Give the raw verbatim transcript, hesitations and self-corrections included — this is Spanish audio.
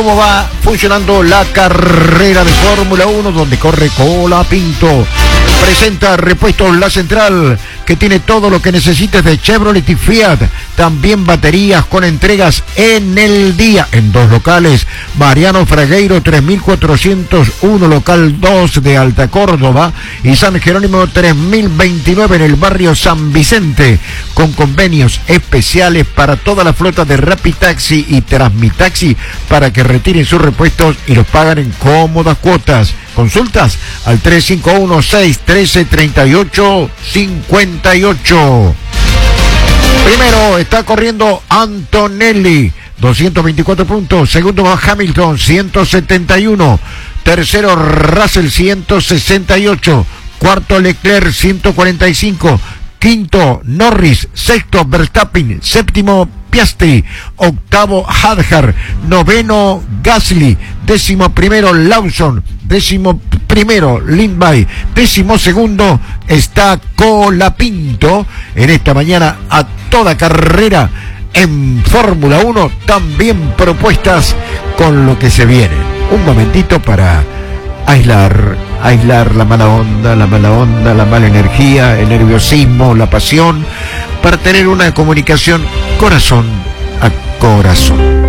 ¿Cómo va funcionando la carrera de Fórmula uno donde corre Colapinto? Presenta Repuestos La Central, que tiene todo lo que necesites de Chevrolet y Fiat. También baterías con entregas en el día en dos locales. Mariano Fragueiro tres mil cuatrocientos uno, local dos de Alta Córdoba, y San Jerónimo tres mil veintinueve en el barrio San Vicente, con convenios especiales para toda la flota de Rapitaxi y Transmitaxi para que retiren sus repuestos y los pagan en cómodas cuotas. Consultas al tres cinco uno, seis uno tres, tres ocho cinco ocho. Primero está corriendo Antonelli, doscientos veinticuatro puntos. Segundo va Hamilton, ciento setenta y uno. Tercero Russell, ciento sesenta y ocho. Cuarto Leclerc, ciento cuarenta y cinco. Quinto Norris. Sexto Verstappen. Séptimo Piastri. Octavo Hadjar. Noveno Gasly. Décimo primero Lawson. Décimo primero Lindby. Décimo segundo está Colapinto. En esta mañana a toda carrera en Fórmula uno, también propuestas con lo que se viene. Un momentito para aislar, aislar la mala onda, la mala onda, la mala energía, el nerviosismo, la pasión, para tener una comunicación corazón a corazón.